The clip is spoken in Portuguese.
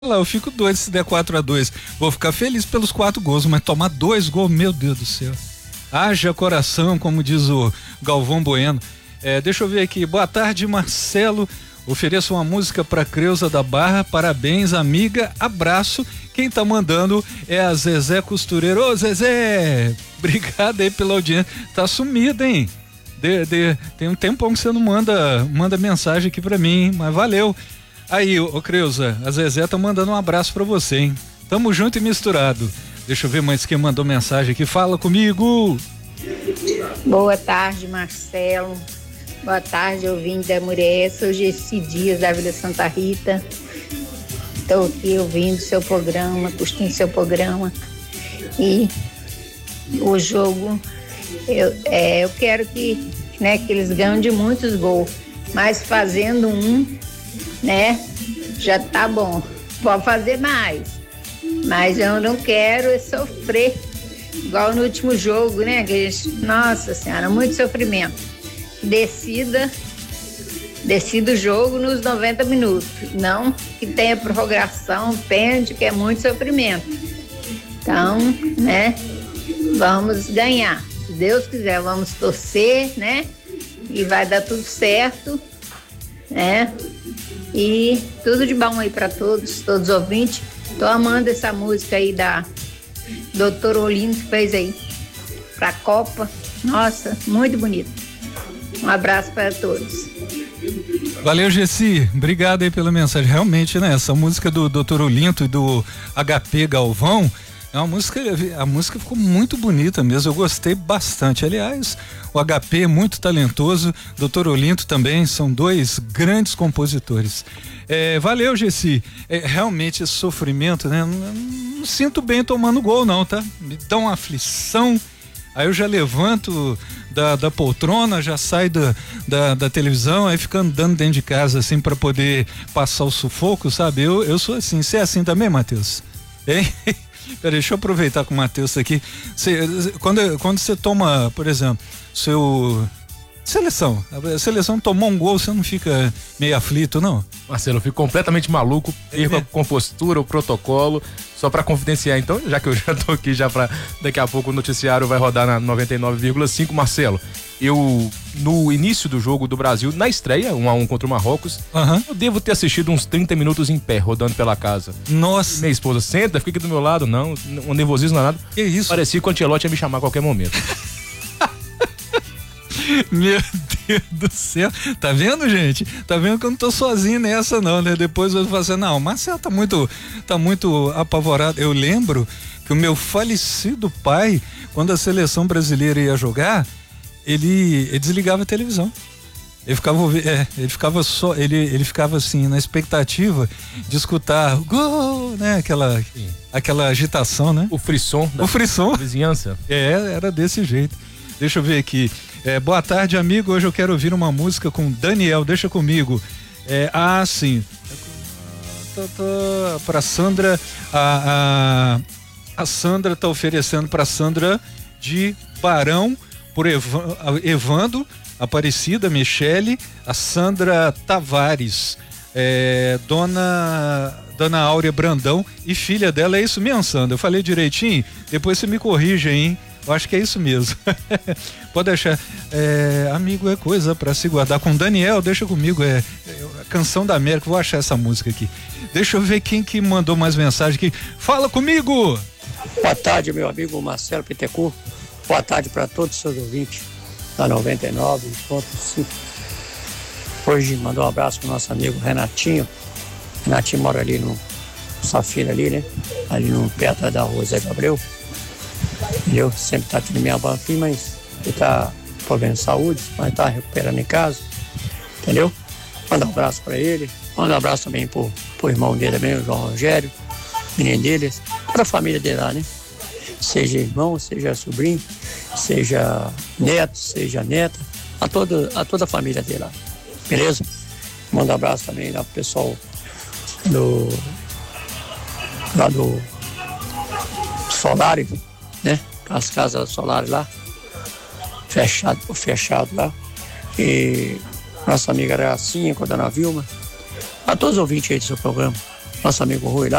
Lá, eu fico doido se der 4-2. Vou ficar feliz pelos 4 gols, mas tomar 2 gols, meu Deus do céu. Haja coração, como diz o Galvão Bueno. Deixa eu ver aqui. Boa tarde, Marcelo. Ofereço uma música pra Creuza da Barra. Parabéns, amiga. Abraço. Quem tá mandando é a Zezé Costureiro. Ô, Zezé! Obrigado aí pela audiência. Tá sumida, hein? Tem um tempão que você não manda mensagem aqui pra mim, hein? Mas valeu. Aí, ô Creuza, a Zezé tá mandando um abraço pra você, hein? Tamo junto e misturado. Deixa eu ver mais quem mandou mensagem aqui. Fala comigo! Boa tarde, Marcelo. Boa tarde, ouvinte da Muré. Sou Gessi Dias, da Vila Santa Rita. Estou aqui ouvindo seu programa, curtindo seu programa. E o jogo, eu quero que eles ganhem de muitos gols. Mas fazendo né? Já tá bom. Pode fazer mais. Mas eu não quero sofrer. Igual no último jogo, né? Nossa Senhora, muito sofrimento. Decida o jogo nos 90 minutos. Não que tenha prorrogação, pênalti, que é muito sofrimento. Então, né? Vamos ganhar. Se Deus quiser, vamos torcer, né? E vai dar tudo certo, né? E tudo de bom aí para todos os ouvintes. Tô amando essa música aí da Doutor Olinto que fez aí pra Copa. Nossa, muito bonito. Um abraço para todos. Valeu, Gessi. Obrigado aí pela mensagem. Realmente, né? Essa música do Doutor Olinto e do HP Galvão, a música ficou muito bonita mesmo, eu gostei bastante. Aliás, o HP é muito talentoso, Dr. Olinto também, são 2 grandes compositores. Valeu, Gessi. Realmente esse sofrimento, né? Não sinto bem tomando gol não, tá? Me dá uma aflição, aí eu já levanto da poltrona, já saio da televisão, aí fico andando dentro de casa assim pra poder passar o sufoco, sabe? Eu sou assim. Você é assim também, Matheus? Hein? Peraí, deixa eu aproveitar com o Matheus aqui. Quando você toma, por exemplo, a seleção tomou um gol, você não fica meio aflito, não? Marcelo, eu fico completamente maluco, perco a compostura, o protocolo, só pra confidenciar, então, já que eu já tô aqui, já pra daqui a pouco o noticiário vai rodar na 99,5, Marcelo, no início do jogo do Brasil, na estreia, 1-1 contra o Marrocos, eu devo ter assistido uns 30 minutos em pé, rodando pela casa. Nossa! Minha esposa senta, fica aqui do meu lado, não, um nervosismo danado. Que isso? Parecia que o Ancelotti ia me chamar a qualquer momento. Meu Deus do céu, tá vendo, gente? Tá vendo que eu não tô sozinho nessa não, né? Depois eu vou falar assim, não, o Marcelo tá muito apavorado. Eu lembro que o meu falecido pai, quando a seleção brasileira ia jogar, ele desligava a televisão. Ele ficava assim na expectativa de escutar gol, né? Aquela agitação, né? O frisson da vizinhança. Era desse jeito. Deixa eu ver aqui. Boa tarde, amigo. Hoje eu quero ouvir uma música com Daniel. Deixa comigo. Sim. Pra Sandra. A Sandra tá oferecendo pra Sandra de Barão por Evandro, Aparecida, Michele, a Sandra Tavares, Dona Áurea Brandão e filha dela. É isso mesmo, Sandra? Eu falei direitinho? Depois você me corrige, hein? Eu acho que é isso mesmo. Pode deixar. Amigo é coisa pra se guardar. Com Daniel, deixa comigo. A Canção da América. Vou achar essa música aqui. Deixa eu ver quem que mandou mais mensagem aqui. Fala comigo! Boa tarde, meu amigo Marcelo Pitecur. Boa tarde para todos os seus ouvintes da 99.5. Hoje mandou um abraço pro nosso amigo Renatinho. Renatinho mora ali no Safira ali, né? Ali no perto da rua Zé Gabriel. Eu sempre tá aqui na minha banca aqui, mas ele tá problema de saúde, mas tá recuperando em casa, entendeu? Manda um abraço pra ele, manda um abraço também pro irmão dele também, o João Rogério, menino dele, toda a família dele lá, né? Seja irmão, seja sobrinho, seja neto, seja neta, a toda a família dele lá, beleza? Manda um abraço também lá pro pessoal lá do Solário, né? As casas solares lá, fechado lá. E nossa amiga Gracinha com a dona Vilma, a todos os ouvintes aí do seu programa, nosso amigo Rui lá.